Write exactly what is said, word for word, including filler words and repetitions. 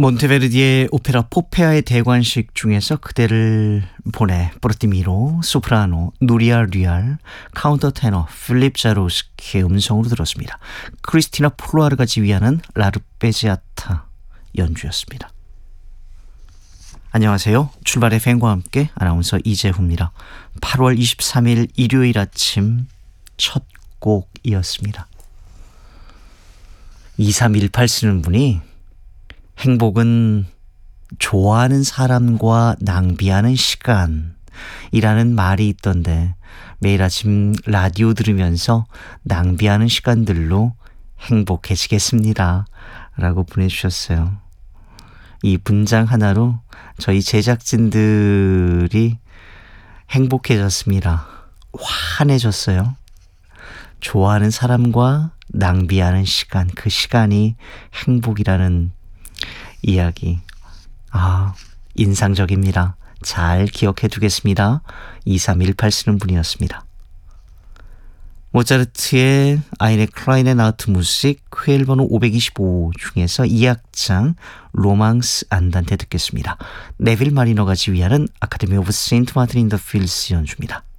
몬테베르디의 오페라 포페아의 대관식 중에서 그대를 보내, 포르티미로, 소프라노, 누리아 류알, 카운터 테너, 필립 자로스키의 음성으로 들었습니다. 크리스티나 플루아르가 지휘하는 라르페지아타 연주였습니다. 안녕하세요. 출발의 팬과 함께 아나운서 이재후입니다. 팔월 이십삼일 일요일 아침 첫 곡이었습니다. 이삼일팔 쓰는 분이 행복은 좋아하는 사람과 낭비하는 시간이라는 말이 있던데 매일 아침 라디오 들으면서 낭비하는 시간들로 행복해지겠습니다 라고 보내주셨어요. 이 문장 하나로 저희 제작진들이 행복해졌습니다. 환해졌어요. 좋아하는 사람과 낭비하는 시간, 그 시간이 행복이라는 이야기. 아, 인상적입니다. 잘 기억해 두겠습니다. 이삼일팔 쓰는 분이었습니다. 모차르트의 아이네 클라이네 나우트 무식 회일 번호 오백이십오 중에서 이 악장 로망스 안단테 듣겠습니다. 네빌 마리너가 지휘하는 아카데미 오브 세인트 마틴 인 더 필스 연주입니다.